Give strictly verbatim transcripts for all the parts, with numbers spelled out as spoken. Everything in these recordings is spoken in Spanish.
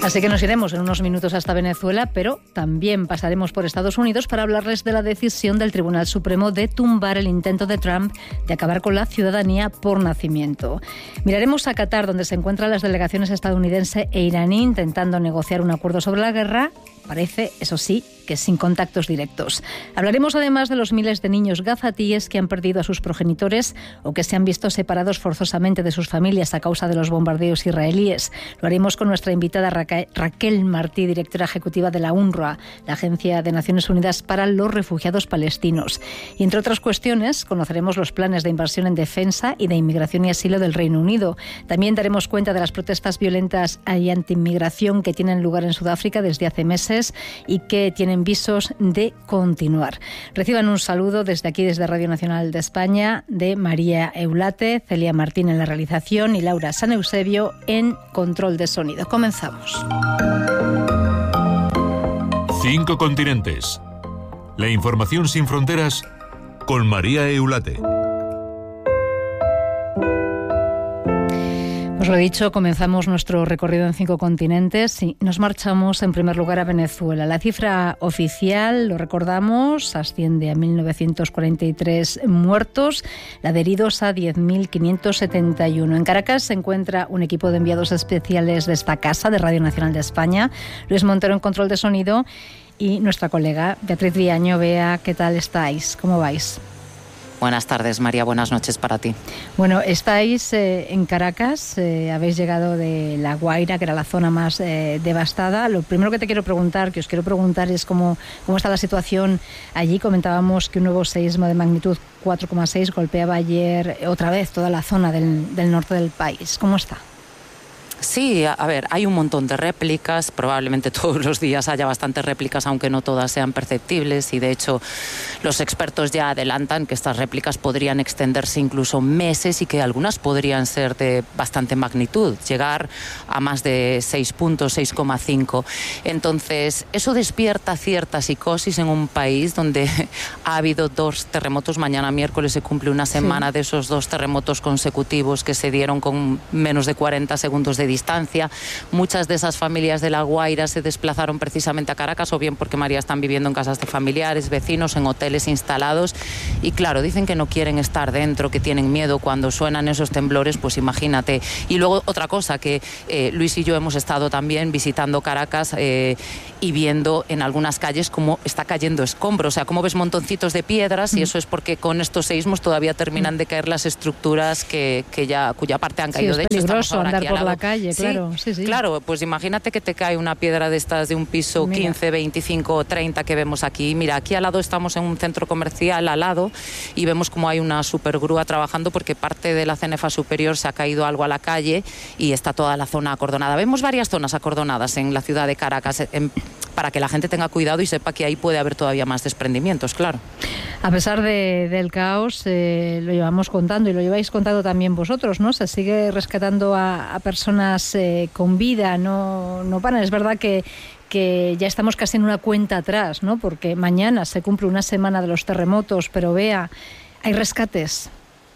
Así que nos iremos en unos minutos hasta Venezuela, pero también pasaremos por Estados Unidos para hablarles de la decisión del Tribunal Supremo de tumbar el intento de Trump de acabar con la ciudadanía por nacimiento. Miraremos a Qatar, donde se encuentran las delegaciones estadounidense e iraní intentando negociar un acuerdo sobre la guerra. Parece, eso sí, que sin contactos directos. Hablaremos además de los miles de niños gazatíes que han perdido a sus progenitores o que se han visto separados forzosamente de sus familias a causa de los bombardeos israelíes. Lo haremos con nuestra invitada Raquel, Raquel Martí, directora ejecutiva de la UNRWA, la Agencia de Naciones Unidas para los Refugiados Palestinos. Y entre otras cuestiones, conoceremos los planes de inversión en defensa y de inmigración y asilo del Reino Unido. También daremos cuenta de las protestas violentas y antiinmigración que tienen lugar en Sudáfrica desde hace meses y que tienen visos de continuar. Reciban un saludo desde aquí, desde Radio Nacional de España, de María Eulate, Celia Martín en la realización y Laura San Eusebio en control de sonido. Comenzamos. Cinco continentes. La información sin fronteras con María Eulate. Os lo he dicho, comenzamos nuestro recorrido en cinco continentes y nos marchamos en primer lugar a Venezuela. La cifra oficial, lo recordamos, asciende a mil novecientos cuarenta y tres muertos, la de heridos a diez mil quinientos setenta y uno. En Caracas se encuentra un equipo de enviados especiales de esta casa, de Radio Nacional de España, Luis Montero en control de sonido y nuestra colega Beatriz Viaño. Bea, ¿qué tal estáis? ¿Cómo vais? Buenas tardes, María. Buenas noches para ti. Bueno, estáis eh, en Caracas, eh, habéis llegado de La Guaira, que era la zona más eh, devastada. Lo primero que te quiero preguntar, que os quiero preguntar, es cómo, cómo está la situación allí. Comentábamos que un nuevo seísmo de magnitud cuatro coma seis golpeaba ayer otra vez toda la zona del, del norte del país. ¿Cómo está? Sí, a ver, hay un montón de réplicas, probablemente todos los días haya bastantes réplicas, aunque no todas sean perceptibles, y de hecho los expertos ya adelantan que estas réplicas podrían extenderse incluso meses y que algunas podrían ser de bastante magnitud, llegar a más de seis puntos, seis coma cinco. Entonces, eso despierta cierta psicosis en un país donde ha habido dos terremotos. Mañana miércoles se cumple una semana sí. de esos dos terremotos consecutivos que se dieron con menos de cuarenta segundos de distancia. Muchas de esas familias de La Guaira se desplazaron precisamente a Caracas, o bien porque, María, están viviendo en casas de familiares, vecinos, en hoteles instalados, y claro, dicen que no quieren estar dentro, que tienen miedo cuando suenan esos temblores, pues imagínate. Y luego otra cosa, que eh, Luis y yo hemos estado también visitando Caracas eh, y viendo en algunas calles cómo está cayendo escombro, o sea, cómo ves montoncitos de piedras, y eso es porque con estos seísmos todavía terminan de caer las estructuras que, que ya, cuya parte han caído. Sí, es de hecho, peligroso estamos ahora andar aquí por al lado. la calle. Sí, claro, sí, sí. Claro, pues imagínate que te cae una piedra de estas de un piso Mira. quince, veinticinco o treinta que vemos aquí. Mira, aquí al lado estamos en un centro comercial al lado y vemos como hay una supergrúa trabajando porque parte de la cenefa superior se ha caído algo a la calle y está toda la zona acordonada. Vemos varias zonas acordonadas en la ciudad de Caracas en, para que la gente tenga cuidado y sepa que ahí puede haber todavía más desprendimientos, claro. A pesar de, del caos, eh, lo llevamos contando y lo lleváis contando también vosotros, ¿no? Se sigue rescatando a, a personas eh, con vida, no, no paran. Es verdad que, que ya estamos casi en una cuenta atrás, ¿no? Porque mañana se cumple una semana de los terremotos, pero vea, hay rescates.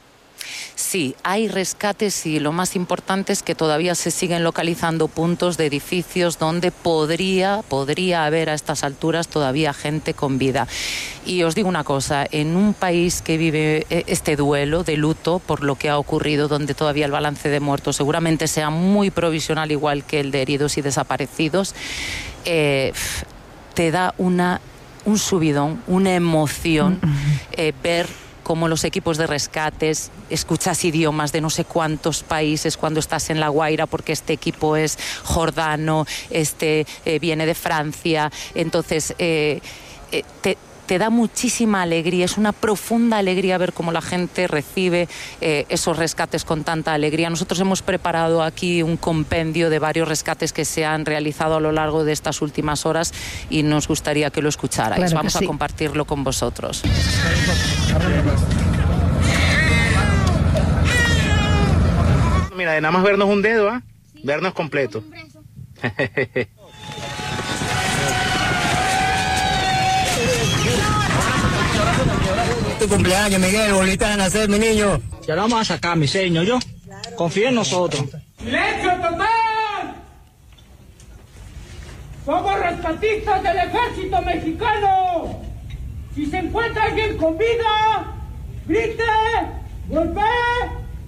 Sí, hay rescates y lo más importante es que todavía se siguen localizando puntos de edificios donde podría, podría haber a estas alturas todavía gente con vida. Y os digo una cosa, en un país que vive este duelo de luto por lo que ha ocurrido, donde todavía el balance de muertos seguramente sea muy provisional, igual que el de heridos y desaparecidos, eh, te da una, un subidón, una emoción eh, ver como los equipos de rescates, escuchas idiomas de no sé cuántos países cuando estás en La Guaira, porque este equipo es jordano, este eh, viene de Francia, entonces eh, eh, te, te da muchísima alegría, es una profunda alegría ver cómo la gente recibe eh, esos rescates con tanta alegría. Nosotros hemos preparado aquí un compendio de varios rescates que se han realizado a lo largo de estas últimas horas y nos gustaría que lo escucharais. Claro Vamos sí. a compartirlo con vosotros. Mira, de nada más vernos un dedo, ¿ah? ¿eh? Sí, vernos completo. Tu cumpleaños, Miguel, bolita de nacer, mi niño. Ya lo vamos a sacar, mi señor, yo. Confía en nosotros. ¡Silencio total! rescatistas del ejército mexicano. Si se encuentra alguien con vida, grite, golpee,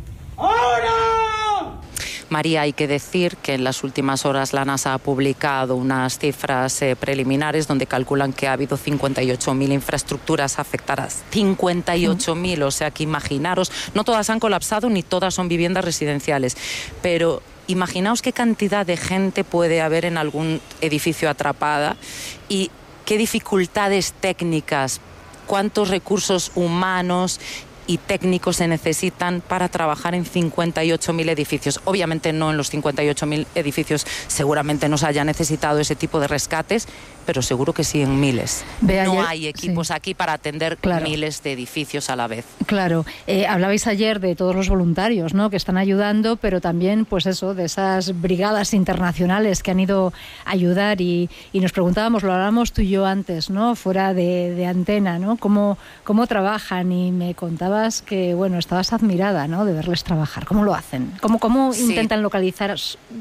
ahora. María, hay que decir que en las últimas horas la NASA ha publicado unas cifras eh, preliminares donde calculan que ha habido cincuenta y ocho mil infraestructuras afectadas. cincuenta y ocho mil, o sea que imaginaros, no todas han colapsado ni todas son viviendas residenciales, pero imaginaos qué cantidad de gente puede haber en algún edificio atrapada y qué dificultades técnicas, cuántos recursos humanos y técnicos se necesitan para trabajar en cincuenta y ocho mil edificios. Obviamente no en los cincuenta y ocho mil edificios seguramente no se haya necesitado ese tipo de rescates, pero seguro que sí en miles. Ve ayer, no hay equipos sí. aquí para atender claro. miles de edificios a la vez. Claro. Eh, hablabais ayer de todos los voluntarios, ¿no?, que están ayudando, pero también, pues eso, de esas brigadas internacionales que han ido a ayudar y, y nos preguntábamos, lo hablábamos tú y yo antes, ¿no?, fuera de, de antena, ¿no?, cómo, cómo trabajan, y me contabas que, bueno, estabas admirada, ¿no?, de verles trabajar. ¿Cómo lo hacen? ¿Cómo, cómo sí. intentan localizar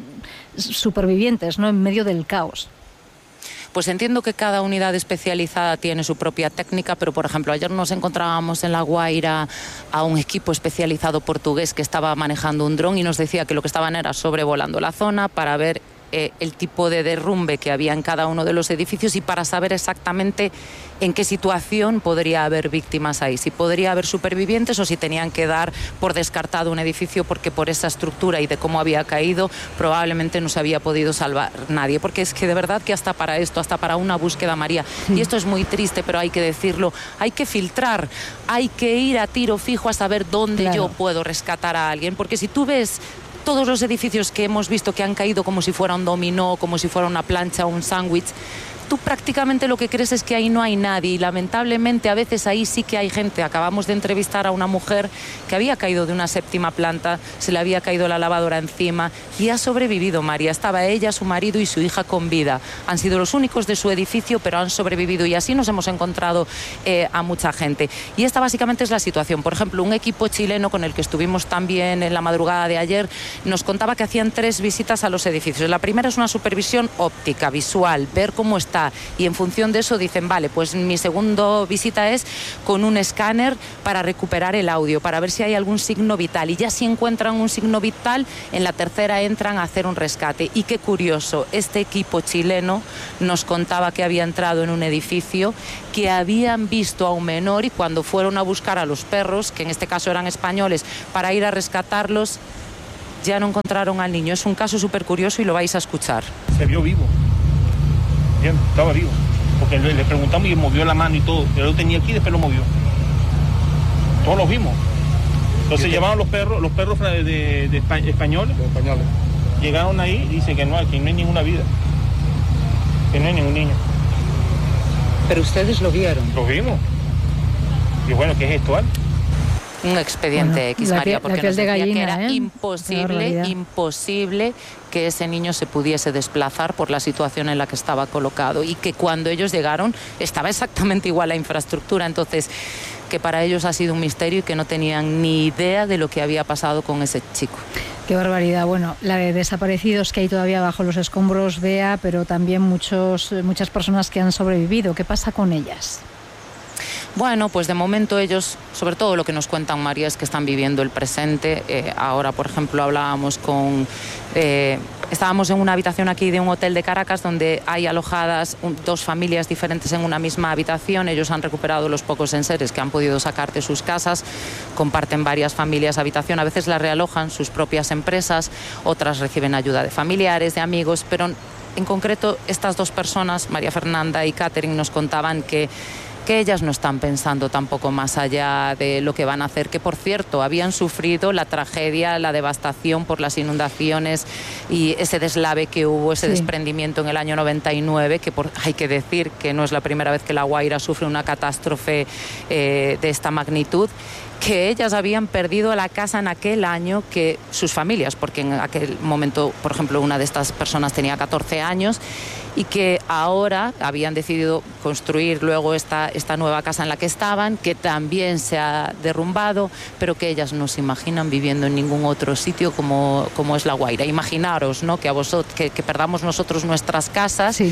supervivientes, ¿no?, en medio del caos? Pues entiendo que cada unidad especializada tiene su propia técnica, pero por ejemplo ayer nos encontrábamos en La Guaira a un equipo especializado portugués que estaba manejando un dron y nos decía que lo que estaban era sobrevolando la zona para ver eh, el tipo de derrumbe que había en cada uno de los edificios y para saber exactamente en qué situación podría haber víctimas ahí, si podría haber supervivientes o si tenían que dar por descartado un edificio porque por esa estructura y de cómo había caído probablemente no se había podido salvar nadie, porque es que de verdad que hasta para esto, hasta para una búsqueda, María, y esto es muy triste, pero hay que decirlo, hay que filtrar, hay que ir a tiro fijo a saber dónde claro. yo puedo rescatar a alguien, porque si tú ves todos los edificios que hemos visto que han caído como si fuera un dominó, como si fuera una plancha o un sándwich, tú prácticamente lo que crees es que ahí no hay nadie y lamentablemente a veces ahí sí que hay gente. Acabamos de entrevistar a una mujer que había caído de una séptima planta, se le había caído la lavadora encima y ha sobrevivido, María. Estaba ella, su marido y su hija con vida. Han sido los únicos de su edificio, pero han sobrevivido y así nos hemos encontrado eh, a mucha gente. Y esta básicamente es la situación. Por ejemplo, un equipo chileno con el que estuvimos también en la madrugada de ayer nos contaba que hacían tres visitas a los edificios. La primera es una supervisión óptica, visual, ver cómo está. Y en función de eso dicen, vale, pues mi segunda visita es con un escáner para recuperar el audio, para ver si hay algún signo vital. Y ya si encuentran un signo vital, en la tercera entran a hacer un rescate. Y qué curioso, este equipo chileno nos contaba que había entrado en un edificio, que habían visto a un menor y cuando fueron a buscar a los perros, que en este caso eran españoles, para ir a rescatarlos, ya no encontraron al niño. Es un caso súper curioso y lo vais a escuchar. Se vio vivo. Bien, estaba vivo, porque le, le preguntamos y movió la mano y todo, yo lo tenía aquí y después lo movió. Todos lo vimos. Entonces llevaron los perros, los perros de, de, de Espa, españoles, de españoles, llegaron ahí y dicen que no, que no hay ninguna vida, que no hay ningún niño. ¿Pero ustedes lo vieron? Lo vimos. Y bueno, ¿qué es esto? ¿eh? Un expediente bueno, X, la María, piel, porque piel nos decía gallina, que era ¿eh? imposible, imposible que ese niño se pudiese desplazar por la situación en la que estaba colocado y que cuando ellos llegaron estaba exactamente igual la infraestructura, entonces que para ellos ha sido un misterio y que no tenían ni idea de lo que había pasado con ese chico. Qué barbaridad. Bueno, la de desaparecidos que hay todavía bajo los escombros, Bea, pero también muchos, muchas personas que han sobrevivido. ¿Qué pasa con ellas? Bueno, pues de momento ellos, sobre todo lo que nos cuentan, María, es que están viviendo el presente. Eh, ahora, por ejemplo, hablábamos con... Eh, estábamos en una habitación aquí de un hotel de Caracas donde hay alojadas un, dos familias diferentes en una misma habitación. Ellos han recuperado los pocos enseres que han podido sacar de sus casas. Comparten varias familias habitación. A veces las realojan sus propias empresas, otras reciben ayuda de familiares, de amigos, pero en concreto estas dos personas, María Fernanda y Catherine, nos contaban que que ellas no están pensando tampoco más allá de lo que van a hacer, que por cierto habían sufrido la tragedia, la devastación por las inundaciones y ese deslave que hubo, ese sí. desprendimiento en el año noventa y nueve, que por, hay que decir que no es la primera vez que La Guaira sufre una catástrofe eh, de esta magnitud, que ellas habían perdido la casa en aquel año, que sus familias, porque en aquel momento, por ejemplo, una de estas personas tenía catorce años, y que ahora habían decidido construir luego esta, esta nueva casa en la que estaban, que también se ha derrumbado, pero que ellas no se imaginan viviendo en ningún otro sitio como, como es La Guaira. Imaginaros, ¿no?, que, a vosotros, que, que perdamos nosotros nuestras casas, sí.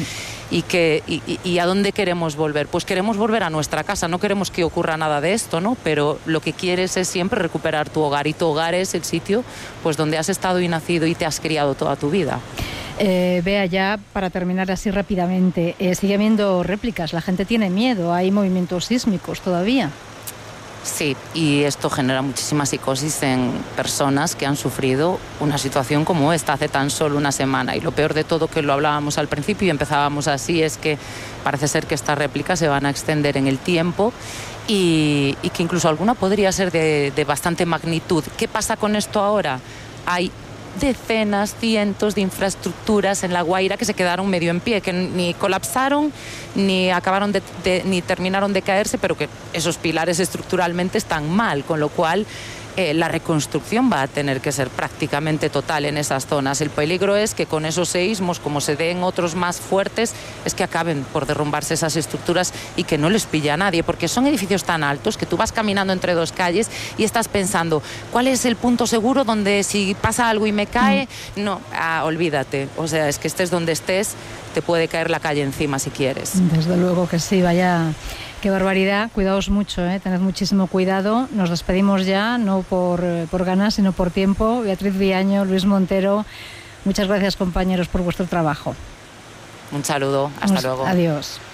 y, que, y, y a dónde queremos volver. Pues queremos volver a nuestra casa, no queremos que ocurra nada de esto, ¿no? Pero lo que quieres es siempre recuperar tu hogar, y tu hogar es el sitio pues donde has estado y nacido y te has criado toda tu vida. Eh, Bea, ya para terminar así rápidamente, eh, sigue habiendo réplicas, la gente tiene miedo, hay movimientos sísmicos todavía. Sí, y esto genera muchísima psicosis en personas que han sufrido una situación como esta hace tan solo una semana. Y lo peor de todo, que lo hablábamos al principio y empezábamos así, es que parece ser que estas réplicas se van a extender en el tiempo y, y que incluso alguna podría ser de, de bastante magnitud. ¿Qué pasa con esto ahora? Hay decenas, cientos de infraestructuras en La Guaira que se quedaron medio en pie, que ni colapsaron ni acabaron de, de, ni terminaron de caerse, pero que esos pilares estructuralmente están mal, con lo cual eh, la reconstrucción va a tener que ser prácticamente total en esas zonas. El peligro es que con esos seísmos, como se den otros más fuertes, es que acaben por derrumbarse esas estructuras y que no les pilla a nadie, porque son edificios tan altos que tú vas caminando entre dos calles y estás pensando, ¿cuál es el punto seguro donde si pasa algo y me cae? Mm. No, ah, olvídate. O sea, es que estés donde estés, te puede caer la calle encima si quieres. Desde luego que sí, vaya... Qué barbaridad, cuidaos mucho, ¿eh? Tened muchísimo cuidado. Nos despedimos ya, no por, por ganas, sino por tiempo. Beatriz Viaño, Luis Montero, muchas gracias, compañeros, por vuestro trabajo. Un saludo, hasta Nos, luego. Adiós.